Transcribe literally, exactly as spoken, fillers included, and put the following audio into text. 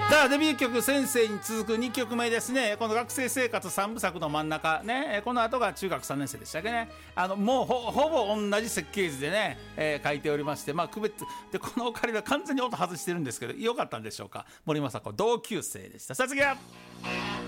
さあデビュー曲先生に続くにきょくめですね。この学生生活さんぶさくの真ん中ね、この後が中学さんねん生でしたっけね。あのもう ほ, ほぼ同じ設計図でね、えー、書いておりまして、まあ区別でこのオカリナ完全に音外してるんですけど、よかったんでしょうか。森昌子同級生でした。さあ次は